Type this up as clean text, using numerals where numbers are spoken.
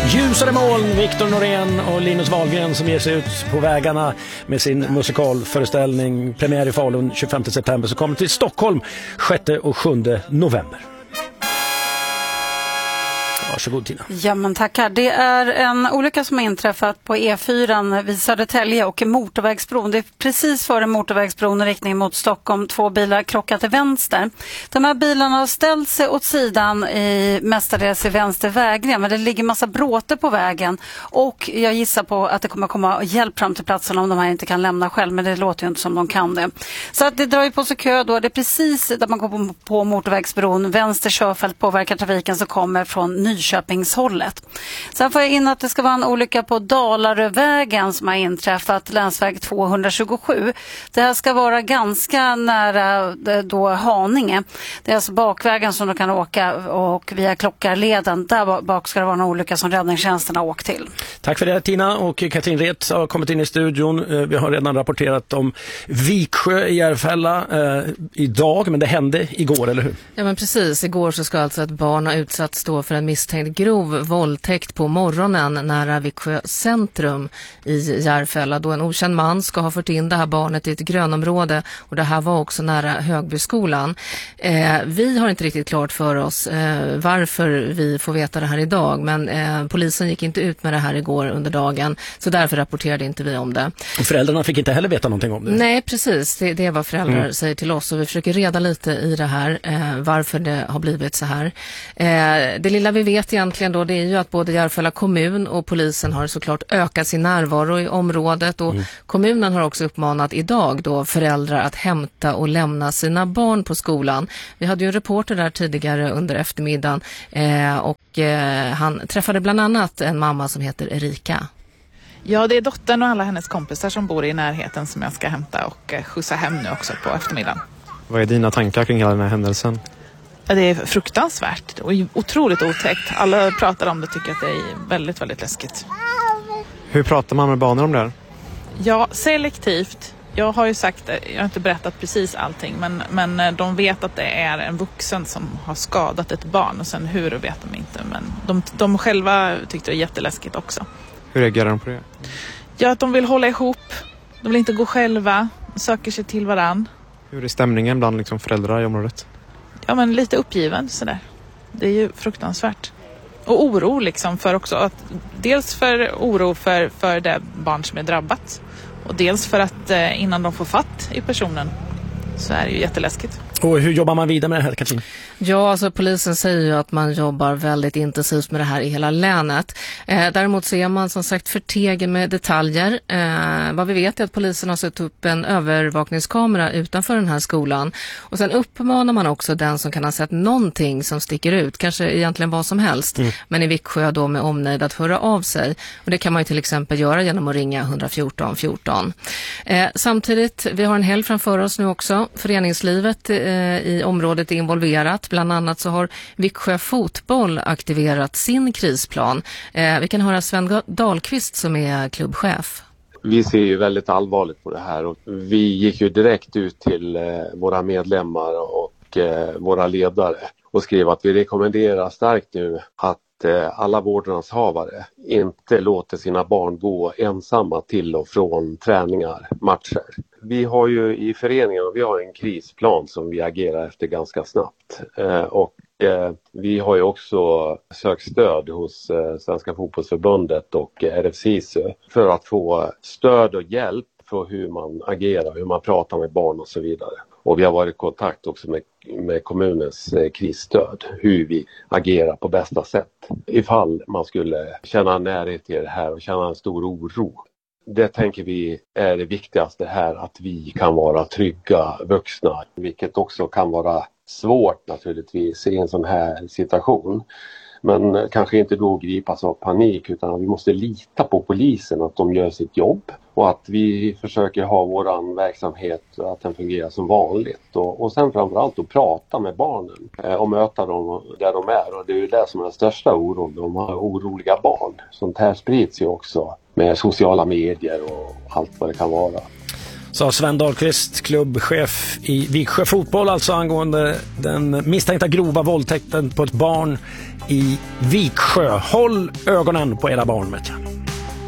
Ljusare moln, Viktor Norén och Linus Wahlgren som ger sig ut på vägarna med sin musikalföreställning. Premiär i Falun 25 september, så kommer till Stockholm 6 och 7 november. Varsågod Tina. Ja men tackar. Det är en olycka som har inträffat på E4 vid Södertälje och motorvägsbron. Det är precis före motorvägsbron i riktning mot Stockholm. 2 bilar krockat till vänster. De här bilarna har ställt sig åt sidan mestadels i vänster vägren, men det ligger massa bråte på vägen och jag gissar på att det kommer komma hjälp fram till platsen om de här inte kan lämna själv, men det låter ju inte som de kan det. Så att det drar ju på sig kö då. Det är precis där man går på motorvägsbron. Vänster körfält påverkar trafiken som kommer från Nyköpingshållet. Sen får jag in att det ska vara en olycka på Dalarövägen som har inträffat, länsväg 227. Det här ska vara ganska nära då Haninge. Det är alltså bakvägen som du kan åka och via Klockarleden. Där bak ska det vara en olycka som räddningstjänsten har åkt till. Tack för det Tina, och Katrin Ret har kommit in i studion. Vi har redan rapporterat om Viksjö i Järfälla idag, men det hände igår, eller hur? Ja men precis, igår så ska alltså ett barn ha utsatts då för en misstänkt grov våldtäkt på morgonen nära Viksjö centrum i Järfälla, då en okänd man ska ha fört in det här barnet i ett grönområde, och det här var också nära Högbyskolan. Vi har inte riktigt klart för oss varför vi får veta det här idag, men polisen gick inte ut med det här igår under dagen, så därför rapporterade inte vi om det. Och föräldrarna fick inte heller veta någonting om det? Nej precis, det är vad föräldrar säger till oss, och vi försöker reda lite i det här, varför det har blivit så här. Det lilla vi vet egentligen då, det är ju att både Järfälla kommun och polisen har såklart ökat sin närvaro i området, och kommunen har också uppmanat idag då föräldrar att hämta och lämna sina barn på skolan. Vi hade ju en reporter där tidigare under eftermiddagen och han träffade bland annat en mamma som heter Erika. Ja, det är dottern och alla hennes kompisar som bor i närheten som jag ska hämta och skjutsa hem nu också på eftermiddagen. Vad är dina tankar kring hela den här händelsen? Ja, det är fruktansvärt och otroligt otäckt. Alla pratar om det och tycker att det är väldigt, väldigt läskigt. Hur pratar man med barnen om det här? Ja, selektivt. Jag har ju sagt, jag har inte berättat precis allting, men de vet att det är en vuxen som har skadat ett barn, och sen hur vet de inte. Men de själva tyckte det var jätteläskigt också. Hur reagerar de på det? Ja, att de vill hålla ihop. De vill inte gå själva. De söker sig till varann. Hur är stämningen bland liksom föräldrar i området? Ja, men lite uppgiven sådär. Det är ju fruktansvärt. Och oro liksom för också att dels för oro för det barn som är drabbat, och dels för att innan de får fatt i personen så är det ju jätteläskigt. Och hur jobbar man vidare med det här, Katrin? Ja, alltså polisen säger ju att man jobbar väldigt intensivt med det här i hela länet. Däremot så är man som sagt förtegen med detaljer. Vad vi vet är att polisen har satt upp en övervakningskamera utanför den här skolan. Och sen uppmanar man också den som kan ha sett någonting som sticker ut, kanske egentligen vad som helst, men i Viksjö då med omnejd, att höra av sig. Och det kan man ju till exempel göra genom att ringa 114 14. Samtidigt, vi har en helg framför oss nu också. Föreningslivet i området är involverat. Bland annat så har Viksjö fotboll aktiverat sin krisplan. Vi kan höra Sven Dahlqvist som är klubbchef. Vi ser ju väldigt allvarligt på det här, och vi gick ju direkt ut till våra medlemmar och våra ledare och skrev att vi rekommenderar starkt nu att alla vårdnadshavare inte låter sina barn gå ensamma till och från träningar, matcher. Vi har ju i föreningen en krisplan som vi agerar efter ganska snabbt. Och vi har ju också sökt stöd hos Svenska fotbollsförbundet och RFSISU för att få stöd och hjälp för hur man agerar, hur man pratar med barn och så vidare. Och vi har varit i kontakt också med kommunens krisstöd, hur vi agerar på bästa sätt ifall man skulle känna närhet till det här och känna en stor oro. Det tänker vi är det viktigaste här, att vi kan vara trygga vuxna, vilket också kan vara svårt naturligtvis i en sån här situation. Men kanske inte då gripas av panik, utan vi måste lita på polisen att de gör sitt jobb och att vi försöker ha våran verksamhet att den fungerar som vanligt. Och sen framförallt att prata med barnen och möta dem där de är. Och det är ju det som är den största oron. De har oroliga barn. Sånt här sprids ju också med sociala medier och allt vad det kan vara. Sa Sven Dahlqvist, klubbchef i Viksjö fotboll, alltså angående den misstänkta grova våldtäkten på ett barn i Viksjö. Håll ögonen på era barn, vet jag.